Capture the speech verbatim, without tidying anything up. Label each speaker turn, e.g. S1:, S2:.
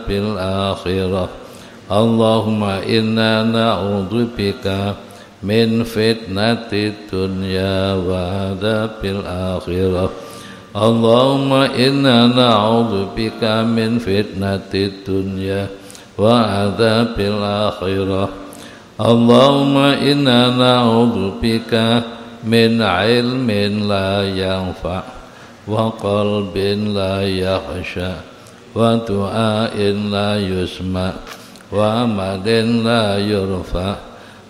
S1: في الآخرة اللهم إنا نعوذ بك من فتنة الدنيا وعذاب الآخرة اللهم إنا نعوذ بك من فتنة الدنيا وعذاب الآخرة اللهم إنا نعوذ بك من علم لا ينفع وقلب لا يخشع ودعاء لا يسمع وعمل لا يرفع